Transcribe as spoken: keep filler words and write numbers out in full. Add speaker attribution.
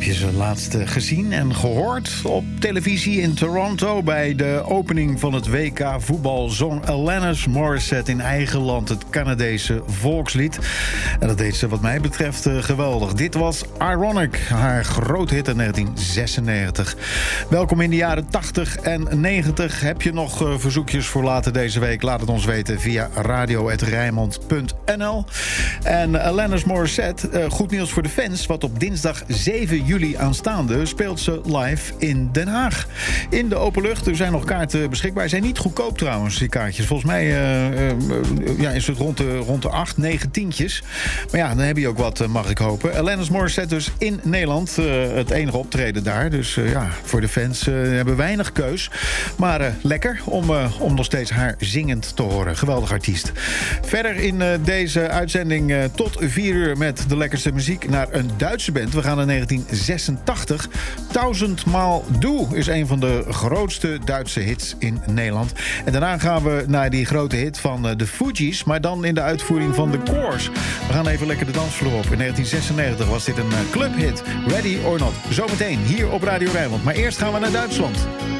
Speaker 1: je ze laatst gezien en gehoord op televisie in Toronto bij de opening van het W K voetbal zong Alanis Morissette in eigen land het Canadese volkslied. En dat deed ze wat mij betreft geweldig. Dit was Ironic, haar grote hit in negentien zesennegentig. Welkom in de jaren tachtig en negentig. Heb je nog verzoekjes voor later deze week? Laat het ons weten via radio at rijnmond punt n l. En Alanis Morissette, goed nieuws voor de fans, want op dinsdag zeven juli aanstaande speelt ze live in Den Haag. In de open lucht. Er zijn nog kaarten beschikbaar. Zijn niet goedkoop trouwens, die kaartjes. Volgens mij uh, uh, ja, is het rond de, rond de acht, negen tientjes. Maar ja, dan heb je ook wat, uh, mag ik hopen. Alanis Morissette dus in Nederland. Uh, het enige optreden daar. Dus uh, ja, voor de fans uh, hebben weinig keus. Maar uh, lekker om, uh, om nog steeds haar zingend te horen. Geweldig artiest. Verder in uh, deze uitzending uh, tot vier uur met de lekkerste muziek naar een Duitse band. We gaan naar negentien zesentachtig. Duizendmaal Doe is een van de grootste Duitse hits in Nederland. En daarna gaan we naar die grote hit van uh, de Fugees, maar dan in de uitvoering van de Coors. We gaan even lekker de dansvloer op. In negentien zesennegentig was dit een uh, clubhit. Ready or Not. Zometeen hier op Radio Rijnmond. Maar eerst gaan we naar Duitsland.